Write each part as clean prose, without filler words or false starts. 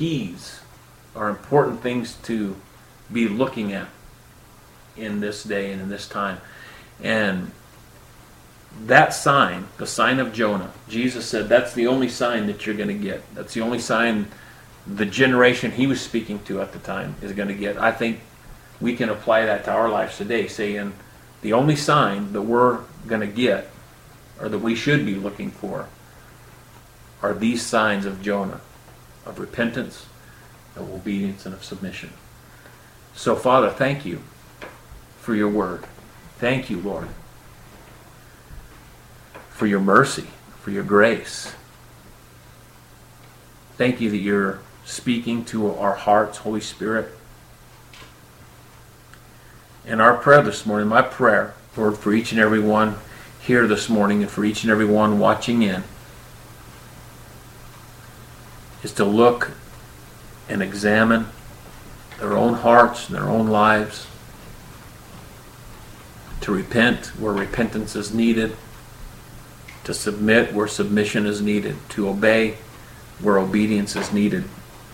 keys are important things to be looking at in this day and in this time. And that sign, the sign of Jonah, Jesus said that's the only sign that you're going to get. That's the only sign the generation he was speaking to at the time is going to get. I think we can apply that to our lives today, saying the only sign that we're going to get, or that we should be looking for, are these signs of Jonah, of repentance, of obedience, and of submission. So, Father, thank you for your word. Thank you, Lord, for your mercy, for your grace. Thank you that you're speaking to our hearts, Holy Spirit. And our prayer this morning, my prayer, Lord, for each and every one here this morning and for each and every one watching in, is to look and examine their own hearts and their own lives, to repent where repentance is needed, to submit where submission is needed, to obey where obedience is needed.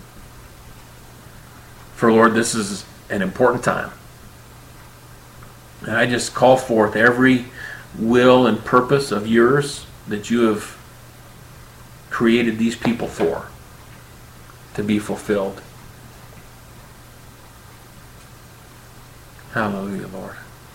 For Lord, this is an important time. And I just call forth every will and purpose of yours that you have created these people for to be fulfilled. Hallelujah, Lord.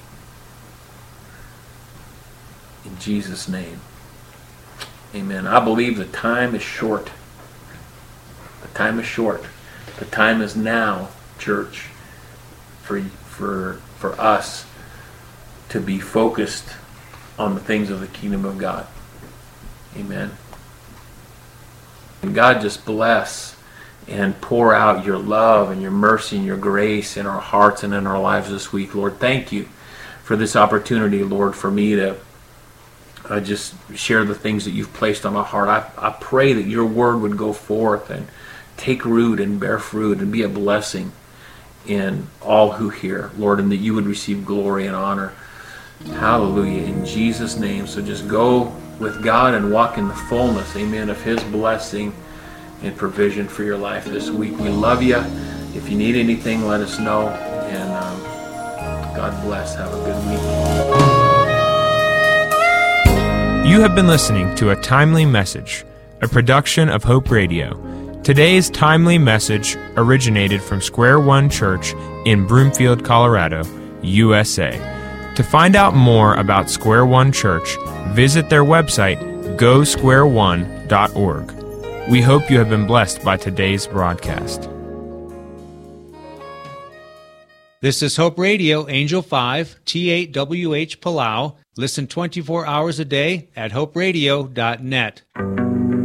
In Jesus' name. Amen. I believe the time is short. The time is short. The time is now, church, for us to be focused on the things of the kingdom of God. Amen. And God, just bless and pour out your love and your mercy and your grace in our hearts and in our lives this week. Lord, thank you for this opportunity, Lord, for me to just share the things that you've placed on my heart. I pray that your word would go forth and take root and bear fruit and be a blessing in all who hear, Lord, and that you would receive glory and honor. Hallelujah, in Jesus' name. So just go with God and walk in the fullness, amen, of his blessing and provision for your life this week. We love you. If you need anything, let us know. And God bless. Have a good week. You have been listening to A Timely Message, a production of Hope Radio. Today's timely message originated from Square One Church in Broomfield, Colorado, USA. To find out more about Square One Church, visit their website, gosquareone.org. We hope you have been blessed by today's broadcast. This is Hope Radio, Angel 5, T8WH Palau. Listen 24 hours a day at hoperadio.net.